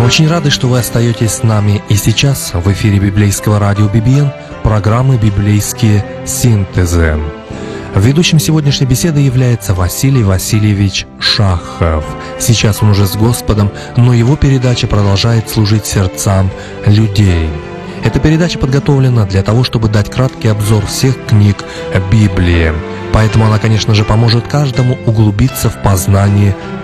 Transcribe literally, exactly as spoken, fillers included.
Очень рады, что вы остаетесь с нами и сейчас в эфире библейского радио би би эн программы «Библейские синтезы». Ведущим сегодняшней беседы является Василий Васильевич Шахов. Сейчас он уже с Господом, но его передача продолжает служить сердцам людей. Эта передача подготовлена для того, чтобы дать краткий обзор всех книг Библии. Поэтому она, конечно же, поможет каждому углубиться в познание